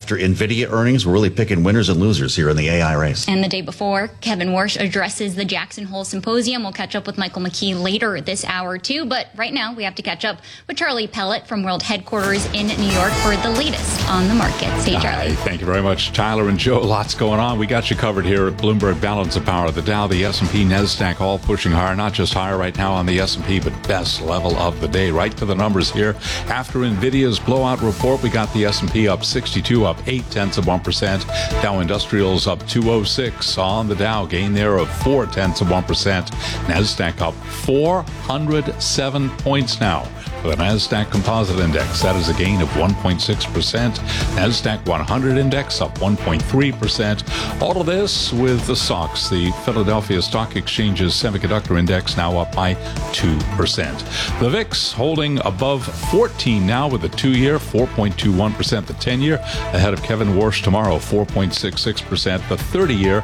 after NVIDIA earnings. We're really picking winners and losers here in the AI race. And the day before, Kevin Warsh addresses the Jackson Hole Symposium. We'll catch up with Michael McKee later this hour, too. But right now, we have to catch up with Charlie Pellet from World Headquarters in New York for the latest on the markets. Hey, Charlie. Thank you very much, Tyler and Joe. Lots going on. We got you covered here at Bloomberg Balance of Power. The Dow, the S&P, NASDAQ all pushing higher. Not just higher right now on the S&P, but best level of the day. Right to the numbers here. After NVIDIA's blowout report, we got the S&P up 62, up 0.8%. Dow Industrials up 206 on the Dow. Gain there of 0.4%. NASDAQ up 407 points now for the NASDAQ Composite Index. That is a gain of 1.6%. NASDAQ 100 Index up 1.3%. All of this with the SOX, the Philadelphia Stock Exchange's Semiconductor Index, now up by 2%. The VIX holding above 14 now with the 2-year, 4.21%. The 10-year ahead of Kevin Warsh tomorrow, 4.66%. The 30-year,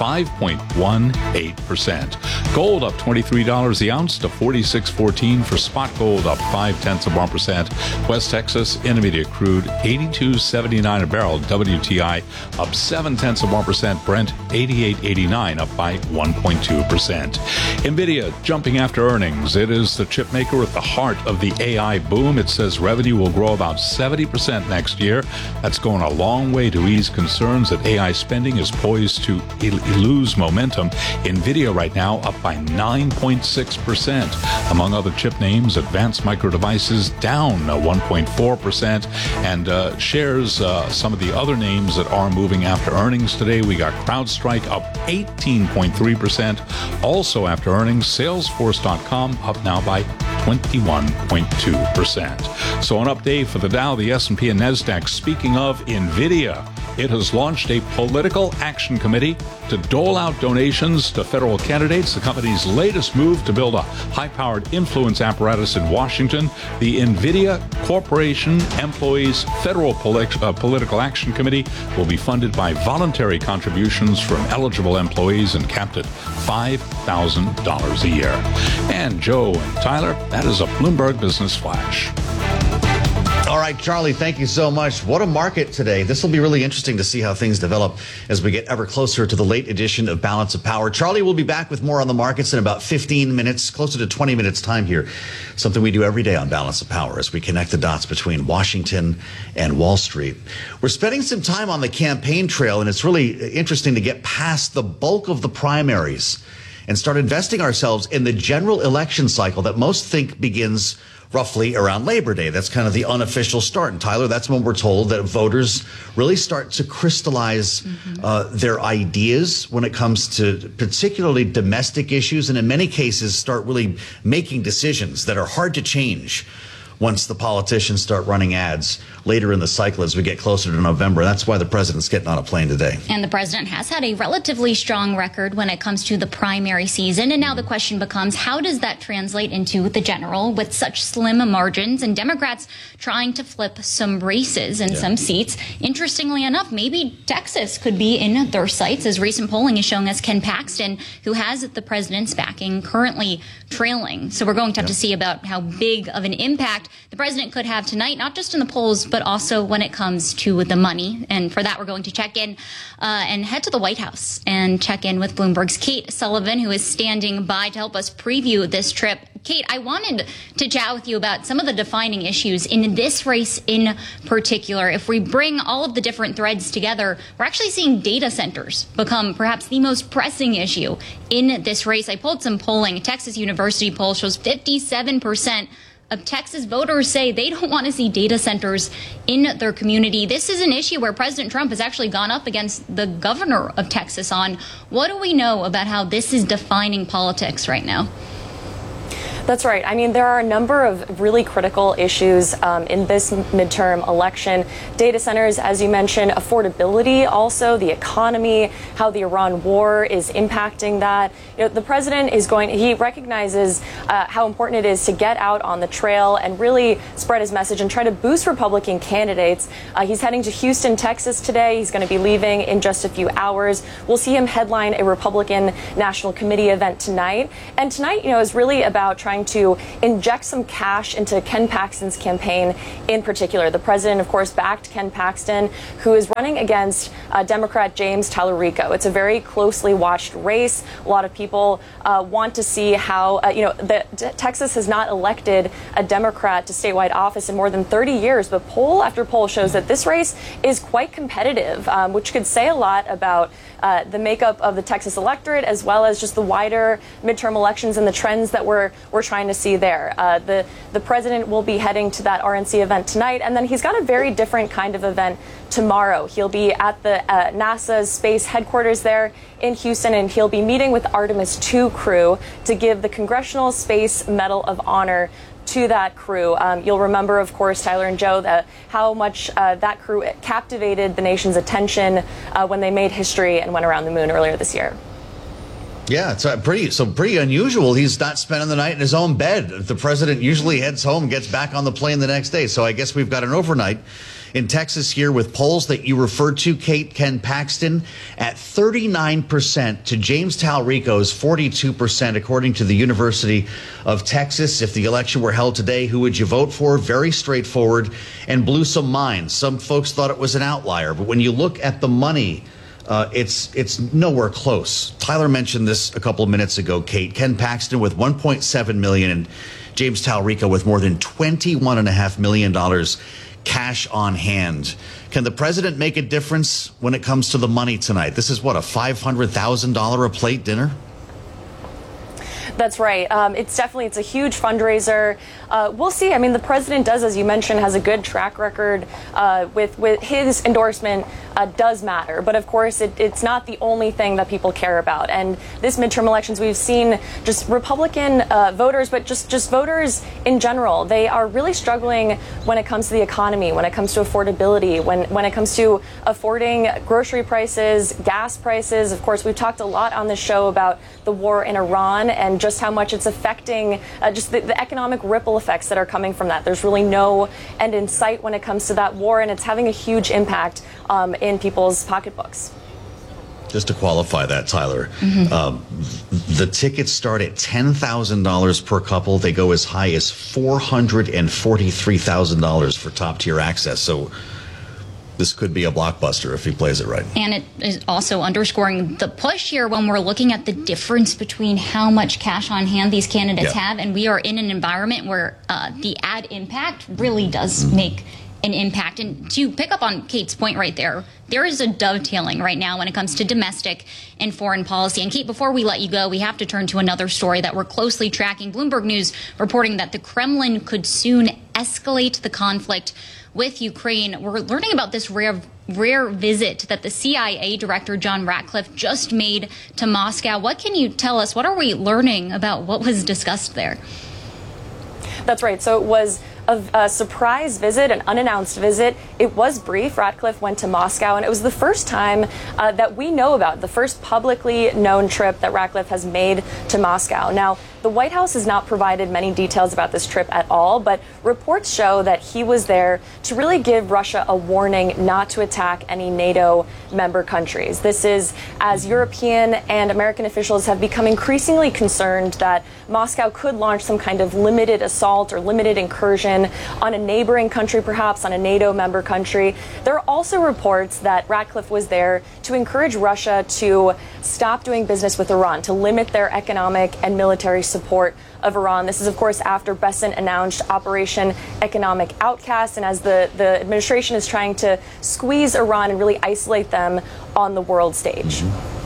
5.18%. Gold up $23 the ounce to $46.14 for spot gold, up 0.5%. West Texas Intermediate crude 82.79 a barrel. WTI up 0.7%. Brent 88.89, up by 1.2%. NVIDIA jumping after earnings. It is the chip maker at the heart of the AI boom. It says revenue will grow about 70% next year. That's going a long way to ease concerns that AI spending is poised to lose momentum. NVIDIA right now up by 9.6%. Among other chip names, Advanced Micro Devices down 1.4%. And shares some of the other names that are moving after earnings today. We got CrowdStrike up 18.3%. Also after earnings, Salesforce.com up now by 21.2%. So an update for the Dow, the S&P, and NASDAQ. Speaking of NVIDIA, it has launched a political action committee to dole out donations to federal candidates. The company's latest move to build a high-powered influence apparatus in Washington. The NVIDIA Corporation Employees Federal Political Action Committee will be funded by voluntary contributions from eligible employees and capped at $5,000 a year. And Joe and Tyler, that is a Bloomberg Business Flash. All right, Charlie, thank you so much. What a market today. This will be really interesting to see how things develop as we get ever closer to the late edition of Balance of Power. Charlie will be back with more on the markets in about 15 minutes, closer to 20 minutes time here. Something we do every day on Balance of Power as we connect the dots between Washington and Wall Street. We're spending some time on the campaign trail, and it's really interesting to get past the bulk of the primaries and start investing ourselves in the general election cycle that most think begins roughly around Labor Day. That's kind of the unofficial start. And Tyler, that's when we're told that voters really start to crystallize their ideas when it comes to particularly domestic issues, and in many cases start really making decisions that are hard to change once the politicians start running ads later in the cycle as we get closer to November. That's why the president's getting on a plane today. And the president has had a relatively strong record when it comes to the primary season. And now the question becomes, how does that translate into the general with such slim margins and Democrats trying to flip some races and some seats? Interestingly enough, maybe Texas could be in their sights, as recent polling is showing us Ken Paxton, who has the president's backing, currently trailing. So we're going to have to see about how big of an impact the president could have tonight, not just in the polls, but also when it comes to the money. And for that, we're going to check in and head to the White House and check in with Bloomberg's Kate Sullivan, who is standing by to help us preview this trip. Kate, I wanted to chat with you about some of the defining issues in this race in particular. If we bring all of the different threads together, we're actually seeing data centers become perhaps the most pressing issue in this race. I pulled some polling. A Texas University poll shows 57% of Texas voters say they don't want to see data centers in their community. This is an issue where President Trump has actually gone up against the governor of Texas on. What do we know about how this is defining politics right now? That's right. I mean, there are a number of really critical issues in this midterm election. Data centers, as you mentioned, affordability, also the economy, how the Iran war is impacting that. You know, the president he recognizes how important it is to get out on the trail and really spread his message and try to boost Republican candidates. He's heading to Houston, Texas today. He's going to be leaving in just a few hours. We'll see him headline a Republican National Committee event tonight. And tonight, is really about trying trying to inject some cash into Ken Paxton's campaign in particular. The president, of course, backed Ken Paxton, who is running against Democrat James Tallarico. It's a very closely watched race. A lot of people want to see how, Texas has not elected a Democrat to statewide office in more than 30 years, but poll after poll shows that this race is quite competitive, which could say a lot about the makeup of the Texas electorate, as well as just the wider midterm elections and the trends that we're trying to see there. The president will be heading to that RNC event tonight, and then he's got a very different kind of event tomorrow. He'll be at the NASA's space headquarters there in Houston, and he'll be meeting with Artemis II crew to give the Congressional Space Medal of Honor to that crew. You'll remember, of course, Tyler and Joe, how much that crew captivated the nation's attention when they made history and went around the moon earlier this year. Yeah, it's pretty unusual. He's not spending the night in his own bed. The president usually heads home, gets back on the plane the next day. So I guess we've got an overnight in Texas here with polls that you referred to, Kate. Ken Paxton at 39% to James Tallarico's 42%, according to the University of Texas. If the election were held today, who would you vote for? Very straightforward and blew some minds. Some folks thought it was an outlier, but when you look at the money, it's nowhere close. Tyler mentioned this a couple of minutes ago, Kate. Ken Paxton with $1.7 million and James Tallarico with more than $21.5 million cash on hand. Can the president make a difference when it comes to the money tonight? This is what, a $500,000 a plate dinner? That's right. It's a huge fundraiser. We'll see. I mean, the president does, as you mentioned, has a good track record with his endorsement does matter. But of course, it's not the only thing that people care about. And this midterm elections, we've seen just Republican voters, but just voters in general. They are really struggling when it comes to the economy, when it comes to affordability, when it comes to affording grocery prices, gas prices. Of course, we've talked a lot on this show about the war in Iran and just how much it's affecting just the economic ripple effects that are coming from that. There's really no end in sight when it comes to that war, and it's having a huge impact in people's pocketbooks. Just to qualify that, Tyler, the tickets start at $10,000 per couple. They go as high as $443,000 for top-tier access. So this could be a blockbuster if he plays it right. And it is also underscoring the push here when we're looking at the difference between how much cash on hand these candidates have. And we are in an environment where the ad impact really does make an impact. And to pick up on Kate's point right there, there is a dovetailing right now when it comes to domestic and foreign policy. And Kate, before we let you go, we have to turn to another story that we're closely tracking. Bloomberg News reporting that the Kremlin could soon escalate the conflict with Ukraine. We're learning about this rare visit that the CIA director, John Ratcliffe, just made to Moscow. What can you tell us? What are we learning about what was discussed there? That's right. So it was a surprise visit, an unannounced visit. It was brief. Ratcliffe went to Moscow, and it was the first time that we know about, the first publicly known trip that Ratcliffe has made to Moscow. Now, the White House has not provided many details about this trip at all, but reports show that he was there to really give Russia a warning not to attack any NATO member countries. This is as European and American officials have become increasingly concerned that Moscow could launch some kind of limited assault or limited incursion on a neighboring country, perhaps on a NATO member country. There are also reports that Ratcliffe was there to encourage Russia to stop doing business with Iran, to limit their economic and military support of Iran. This is, of course, after Bessent announced Operation Economic Outcast, and as the administration is trying to squeeze Iran and really isolate them on the world stage.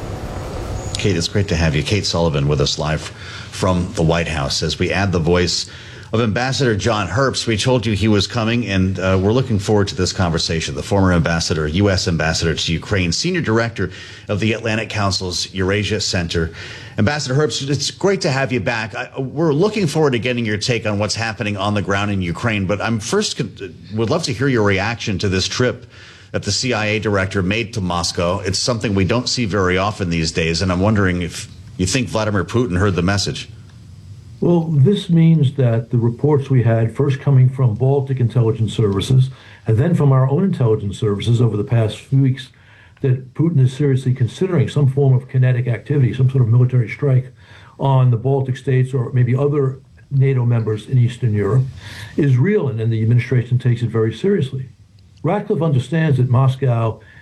Kate, it's great to have you. Kate Sullivan with us live from the White House as we add the voice of Ambassador John Herbst. We told you he was coming, and we're looking forward to this conversation. The former ambassador, U.S. ambassador to Ukraine, senior director of the Atlantic Council's Eurasia Center. Ambassador Herbst, it's great to have you back. We're looking forward to getting your take on what's happening on the ground in Ukraine, but I'm first would love to hear your reaction to this trip that the CIA director made to Moscow. It's something we don't see very often these days, and I'm wondering if you think Vladimir Putin heard the message. Well, this means that the reports we had, first coming from Baltic intelligence services, and then from our own intelligence services over the past few weeks, that Putin is seriously considering some form of kinetic activity, some sort of military strike on the Baltic states or maybe other NATO members in Eastern Europe is real, and the administration takes it very seriously. Ratcliffe understands that Moscow